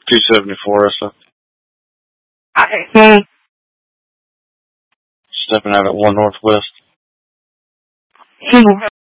274, so Hi. stepping out at 1 Northwest.